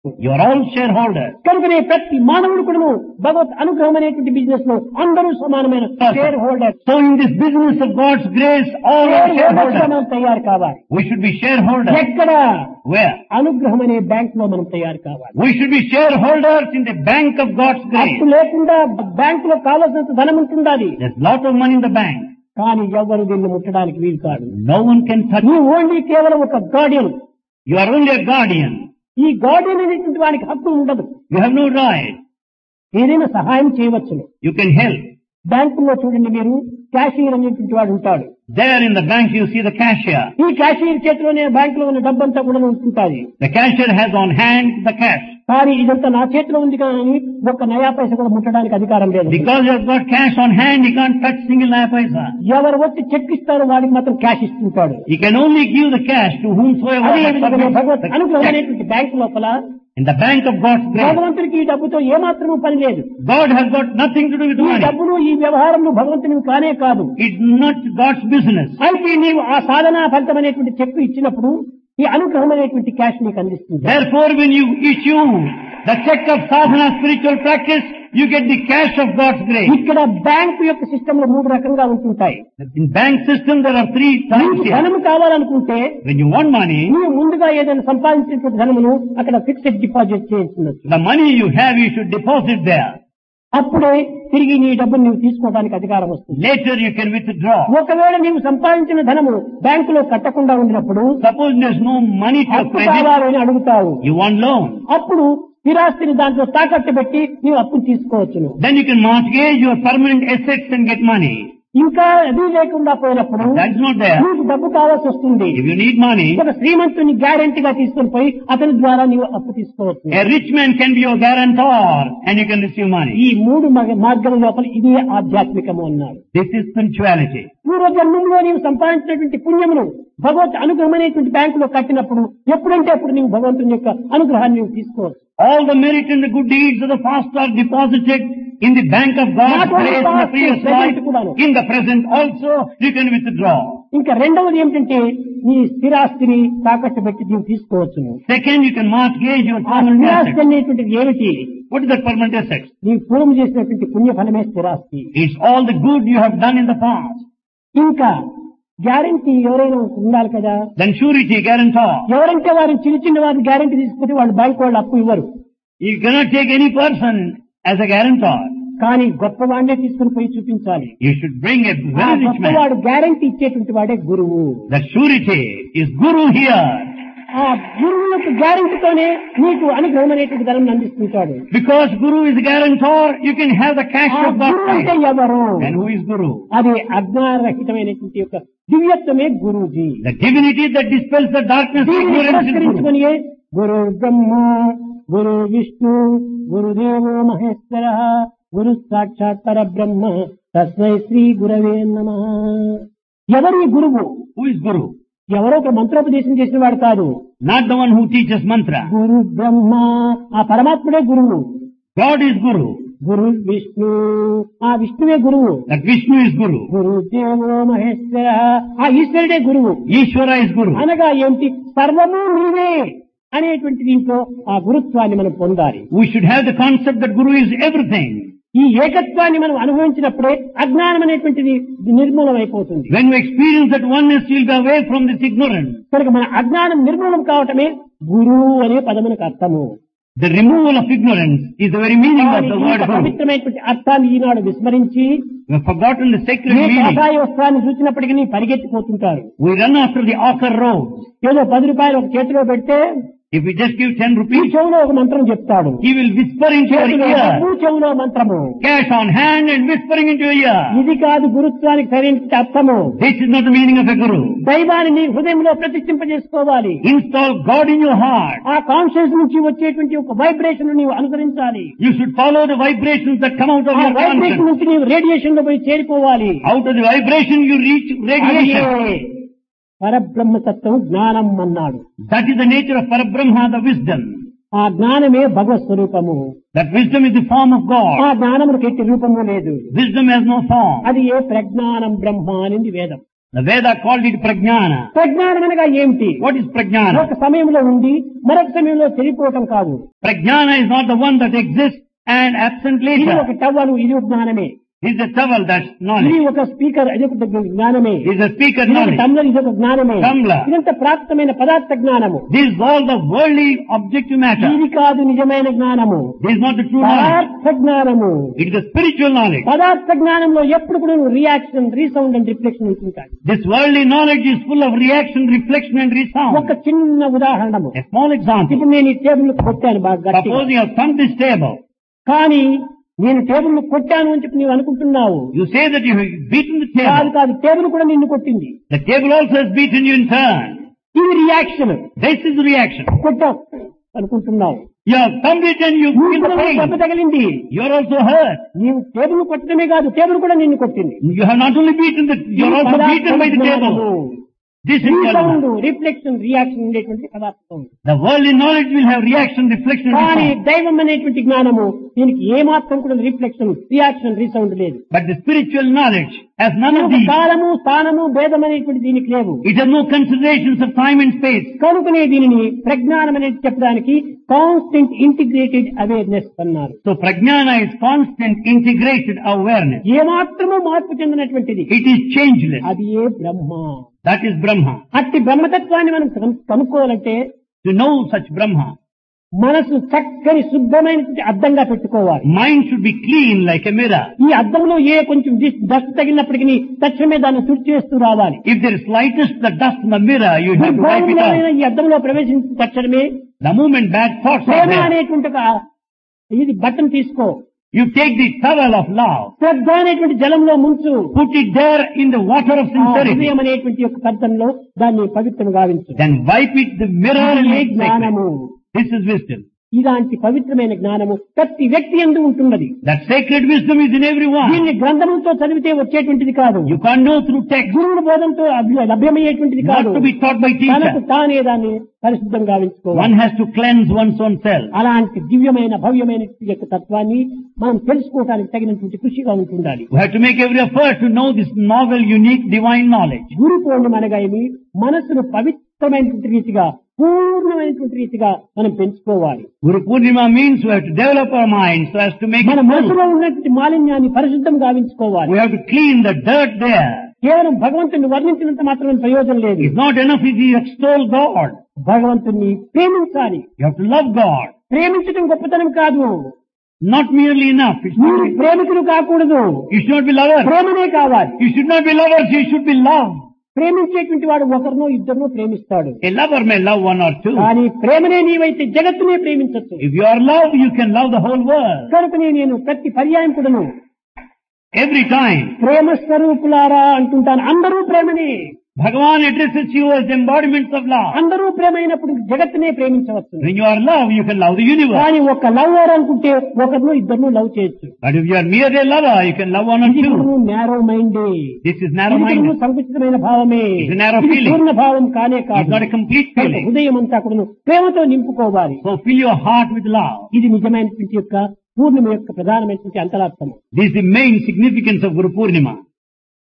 You are all shareholders. కనుకనే ప్రతి మానవుడు కూడా భగవత్ అనుగ్రహం అనేటువంటి బిజినెస్ లో అందరూ సమానమైన share holder. So in this business of God's grace, all are shareholders. మనం తయారు కావాలి. We should be shareholders. ఎక్కడ? Where? అనుగ్రహం అనే బ్యాంక్ లో మనం తయారు కావాలి. We should be shareholders in the bank of God's grace. అప్పు లేకుండా బ్యాంక్ లో కావాల్సినంత ధనం ఉంటుండాలి. There's lot of money in the bank. కానీ ఎవరు దీన్ని ముట్టడానికి వీలు కాదు. No one can touch. నువ్వు ఓన్లీ కేవలం ఒక Guardian. You are only a guardian. ఈ గార్డియన్ అనేటువంటి వానికి హక్కు ఉండదు. You have no right. ఏదైనా సహాయం చేయవచ్చును. You can help. బ్యాంకుల్లో చూడండి, మీరు క్యాషియర్ అనేటువంటి వాడు ఉంటాడు. There in the bank you see the cashier. ఈ క్యాషియర్ చేతిలోనే బ్యాంకులో ఉన్న డబ్బంతా కూడా ఉంటుంటాది. The cashier has on hand the cash. కానీ ఇదంతా నా చేతిలో ఉంది కానీ ఒక్క నయా పైసా కూడా ముట్టడానికి అధికారం లేదు. Because you have got cash on hand, you can't touch single naya paisa. ఎవరు వచ్చి చెక్ ఇస్తారో వాడికి మాత్రం cash ఇస్తుంటాడు. You can only give the cash to whomsoever. అదే విధంగా భగవత్ అనుగ్రహం అనేటువంటి బ్యాంకు లోపల In the bank of God's grace, భగవంతుడికి ఈ డబ్బుతో ఏమాత్రమూ పని లేదు. God has got nothing to do with ఈ money. డబ్బులు ఈ వ్యవహారంలో భగవంతుని కానే కాదు. It's not God's business. అయితే నీవు ఆ సాధనా ఫలితం అనేటువంటి చెక్ ఇచ్చినప్పుడు ఈ అనుగ్రహం అనేటువంటి క్యాష్ నీకు అందిస్తుంది. Therefore, when you issue the check of sadhana spiritual practice, you get the cash of God's grace. ఇక్కడ బ్యాంకు యొక్క సిస్టమ్ లో 3 రకంగా ఉంటుంటాయి. In bank system, there are 3 types here. ధనము కావాలనుకుంటే When you want money, నువ్వు ముందుగా ఏదైనా సంపాదించినటువంటి ధనమును అక్కడ fixed deposit చేయించవచ్చు. the money you have, you should deposit there. అప్పుడే తిరిగి నీ డబ్బును నీవు తీసుకోవడానికి అధికారం వస్తుంది. Later you can withdraw. ఒకవేళ నీవు సంపాదించిన ధనము బ్యాంకులో కట్టకుండా ఉండినప్పుడు Suppose there's no money to అప్పు credit, కావాలని అడుగుతావు. you want loan. అప్పుడు స్థిరాస్తిని దాంట్లో తాకట్టు పెట్టి నీవు అప్పును తీసుకోవచ్చును. Then you can mortgage your permanent assets and get money. ఇంకా అది లేకుండా పోయినప్పుడు That's not there. నీకు డబ్బు కావాల్సి వస్తుంది. If you need money, ఒక శ్రీమంతుని గ్యారెంటీగా తీసుకొని పోయి అతని ద్వారా నీవు అప్పు తీసుకోవచ్చు. a rich man can be your guarantor and you can receive money. ఈ 3 మార్గం లోపల ఇదే ఆధ్యాత్మికము అన్నాడు. This is spirituality. పూర్వజన్మంలో నీవు సంపాదించినటువంటి పుణ్యమును భగవత్ అనుగ్రహం అనేటువంటి బ్యాంకులో కట్టినప్పుడు ఎప్పుడంటే అప్పుడు నీవు భగవంతుని యొక్క అనుగ్రహాన్ని నీవు తీసుకోవచ్చు. All the merit and the good deeds of the past are deposited in the bank of God's Not only grace in the past, previous present life. కూడాను. In the present also you can withdraw. ఇంకా రెండవది ఏమిటంటే నీ స్థిరాస్తిని తాకట్టు పెట్టి నీవు తీసుకోవచ్చును. Second, you can mortgage your ఆ permanent స్థిరాస్తి assets. అనేటువంటిది ఏమిటి? What is that permanent assets? నీ పూర్వం చేసినటువంటి పుణ్య ఫలమే స్థిరాస్తి. It's all the good you have done in the past. ఇంకా గ్యారెంటీ ఎవరైనా ఉండాలి కదా. Then surety, guarantor. ఎవరంటే వారిని చిన్న వారిని గ్యారెంటీ తీసుకుంటే వాళ్ళు బ్యాంక్ వాళ్ళు అప్పు ఇవ్వరు. You cannot take any person as a guarantor. కానీ గొప్పవాడినే తీసుకుని పోయి చూపించాలి. You should bring a ఆ very rich man. గొప్పవాడు గ్యారెంటీ ఇచ్చేటువంటి వాడే గురువు. The surety is Guru here. ఆ గురువు యొక్క గ్యారెంటీతోనే నీకు అనుగ్రహం అనేటువంటి ధనం అందిస్తుంటాడు. Because Guru is a guarantor, you can have the cash ఆ of God's గురువు అంటే grace. ఎవరు? And who is Guru? అది అజ్ఞానరహితమైనటువంటి యొక్క దివ్యత్వమే Guruji. The divinity that dispels the darkness of దీనిని ignorance is Guru. పురస్కరించుకొని గురు బ్రహ్మ, గురు విష్ణు, గురుదేవో మహేశ్వర, గురు సాక్షాత్ పరబ్రహ్మ, తస్మై శ్రీ గురవే నమః. ఎవరి గురువు? Who is Guru? ఎవరో ఒక మంత్రోపదేశం చేసిన వాడు కాదు. Not the one who teaches mantra. గురు బ్రహ్మ, ఆ పరమాత్ముడే గురువు. God is Guru. గురు విష్ణు, ఆ విష్ణువే గురువు. That Vishnu is Guru. గురుదేవో Maheshwara, ఆ ఈశ్వరుడే గురువు. Ishvara is Guru. అనగా ఏంటి? సర్వము నీవే అనేటువంటి దీంట్లో ఆ గురుత్వాన్ని మనం పొందాలి. We should have the concept that Guru is everything. ఈ ఏకత్వాన్ని మనం అనుభవించినప్పుడే అజ్ఞానం అనేటువంటిది నిర్మూలమైపోతుంది. When we experience that oneness, we'll be away from this ignorance. కనుక మన అజ్ఞానం నిర్మూలం కావటమే గురువు అనే పదమునకు అర్థము. The removal of ignorance is the very meaning of the word Guru. పవిత్రమైనటువంటి అర్థాన్ని ఈనాడు విస్మరించి We have forgotten the sacred A meaning. కాషాయ వస్త్రాన్ని చూసినప్పటికీ పరిగెత్తిపోతుంటారు. We run after the ochre robe. ఏదో 10 రూపాయలు ఒక చేతిలో పెడితే If we just give 10 ఈ rupees, చెవులో ఒక మంత్రం చెప్తాడు. he will whisper into your చేతిలో ear. డబ్బు, చెవులో మంత్రము. Cash on hand and whispering into your ear. ఇది కాదు గురుత్వానికి సరైన అర్థము. This is not the meaning of a Guru. దైవాన్ని నీ హృదయంలో ప్రతిష్ఠింపజేసుకోవాలి. Install God in your heart. ఆ కాన్షియస్ నుంచి వచ్చేటువంటి ఒక వైబ్రేషన్ నీవు అనుసరించాలి. You should follow the vibrations that come out of ఆ your వైబ్రేషన్ conscience. నుంచి నీవు రేడియేషన్ లో పోయి చేరుకోవాలి. Out of the vibration you reach radiation. అదే పరబ్రహ్మతత్వం జ్ఞానం అన్నాడు. That is the nature of Parabrahma, the wisdom. ఆ జ్ఞానమే భగవత్ స్వరూపము. That wisdom is the form of ఆ God. జ్ఞానములకు ఎట్టి రూపము లేదు. Wisdom has no form. అది ఏ ప్రజ్ఞానం బ్రహ్మ అనేది వేదం. The Veda called it prajnana. ప్రజ్ఞానం అనగా ఏమిటి? What is prajnana? ఒక సమయంలో ఉండి మరొక సమయంలో చెడిపోవటం కాదు. Prajnana is not the one that exists and absent ఇది later. ఒక టవలు, ఇది ఒక జ్ఞానమే. It's a towel, that's ఇది knowledge. ఒక స్పీకర్, ఇది ఒక జ్ఞానమే. It's a speaker ఇది ఒక knowledge. టమ్లర్, ఇది ఒక జ్ఞానమే. Tumbler. ఇదంతా ప్రాప్తమైన పదార్థ జ్ఞానము. This is all the worldly objective matter. ఇది కాదు నిజమైన జ్ఞానము. This is not the true knowledge. పదార్థ జ్ఞానము. It is the spiritual knowledge. పదార్థ జ్ఞానంలో ఎప్పుడు కూడా రియాక్షన్, రీసౌండ్ అండ్ రిఫ్లెక్షన్ ఉంటుంటాయి. This worldly knowledge is full of reaction, reflection and resound. ఒక చిన్న ఉదాహరణము. A small example. ఇప్పుడు నేను ఈ టేబుల్ కొట్టాను బాగా గట్టిగా. Suppose you have thumped this table. కానీ నేను టేబుల్ కొట్టాను అని చెప్పి నీవు అనుకుంటున్నావు. You say that you have beaten the కాదు table. కాదు, టేబుల్ కూడా నిన్ను కొట్టింది. The table also has beaten you in turn. ఇది reaction. This is the reaction. కొట్టావు అనుకుంటున్నావు. You have thumped it and you feel the దెబ్బ pain. తగిలింది. You are also hurt. నీవు టేబుల్ కొట్టడమే కాదు, టేబుల్ కూడా నిన్ను కొట్టింది. You have not only beaten you are also beaten by the table. This is resound, reflection, reaction ఉండేటువంటి పదార్థం. the worldly knowledge will have reaction, reflection and కానీ resound. దైవం అనేటువంటి జ్ఞానము దీనికి ఏమాత్రం కూడా రిఫ్లెక్షన్, రియాక్షన్, రీసౌండ్ లేదు. But the spiritual knowledge has none of these. కాలము, స్థానము, భేదం అనేటువంటి దీనికి లేవు. It has no considerations of time and space. కనుకనే దీనిని ప్రజ్ఞానం అనేది చెప్పడానికి కాన్స్టెంట్ ఇంటిగ్రేటెడ్ అవేర్నెస్ అన్నారు. So prajnana is constant integrated awareness. ఏమాత్రము మార్పు చెందినటువంటిది. It is changeless. అది ఏ బ్రహ్మ. That is Brahma. అట్టి బ్రహ్మతత్వాన్ని మనం కనుక్కోవాలంటే To know such Brahma, మనసు చక్కని శుద్ధమైనటువంటి అద్దంగా పెట్టుకోవాలి. mind should be clean like a mirror. ఈ అద్దంలో ఏ కొంచెం డస్ట్ తగిలినప్పటికీ తక్షణమే దాన్ని శుద్ధి చేస్తూ రావాలి. If there is slightest the dust in the mirror, you have to wipe it దుర్భావములైన out. ఈ అద్దంలో ప్రవేశించిన తక్షణమే The moment bad thoughts are Prema there, అనేటువంటి ఒక ఇది బట్టను తీసుకో, you take the towel of love, శ్రద్ధ అనేటువంటి జలంలో ముంచు, put it there in the water of ఆ sincerity, హృదయం అనేటువంటి యొక్క కర్తంలో దాన్ని పవిత్రం గావించు. then wipe it the mirror and ఇదే make sacred. జ్ఞానము. This is wisdom. ఇలాంటి పవిత్రమైన జ్ఞానము ప్రతి వ్యక్తి యందు ఉంటున్నది. That sacred wisdom is in everyone. దీన్ని గ్రంథములతో చదివితే వచ్చేటువంటిది కాదు. You can't know through text, గురువుల బోధంతో లభ్యమయ్యేటువంటిది not కాదు. to be taught by తనకు teacher. తానే దాన్ని పరిశుద్ధంగా గావించుకోవాలి. One has to cleanse one's own self. అలాంటి దివ్యమైన భవ్యమైన యొక్క తత్వాన్ని మనం తెలుసుకోవడానికి తగినటువంటి కృషిగా ఉంటుండాలి. We have to make every effort to know this novel, unique, divine knowledge. గురు పౌర్ణమి అనగా ఏమి? మనసును పవిత్రమైనటువంటి రీతిగా, పూర్ణమైనటువంటి రీతిగా మనం పెంచుకోవాలి. Guru Purnima means we have to develop our minds so as to make మన it మనసులో full. ఉన్నటువంటి మాలిన్యాన్ని పరిశుద్ధం గావించుకోవాలి. We have to clean the dirt there. కేవలం భగవంతుని వర్ణించినంత మాత్రమే ప్రయోజనం లేదు. It's not enough if you extol God. భగవంతుని ప్రేమించాలి. You have to love God. ప్రేమించడం గొప్పతనం కాదు. Not merely enough. It's మీరు not, ప్రేమికులు కాకూడదు. you should not be lovers. ప్రేమనే కావాలి. You should not be lovers. You should be loved. ప్రేమించేటువంటి వాడు ఒకరినో ఇద్దరినో ప్రేమిస్తాడు. A lover may love one or two. కానీ ప్రేమనే నీవైతే జగత్తునే ప్రేమించచ్చు. If you are love, you can love the whole world. కనుకనే నేను ప్రతి పర్యాయం కూడాను Every time. ప్రేమ స్వరూపులారా అంటుంటాను. అందరూ ప్రేమనే. Bhagavan addresses you as embodiments of love. అందరూ ప్రేమ అయినప్పుడు జగత్తునే ప్రేమించవచ్చు. When you are love, you can love the universe. కానీ ఒక లవర్ అనుకుంటే ఒకరిను ఇద్దరిను లవ్ చేయొచ్చు. But if you are merely a lover, you can love one or ఇది two. Narrow మైండే. This is narrow-minded. సంకుచితమైన భావమే. It's a narrow ఇది feeling. పూర్ణ భావం కానే It's కాదు. not a complete feeling. హృదయం అంతా కూడా ప్రేమతో నింపుకోవాలి. So fill your heart with love. ఇది నిజమైనటువంటి యొక్క పూర్ణిమ యొక్క ప్రధానమైనటువంటి అంతరార్థం. This is the main significance of Guru Purnima.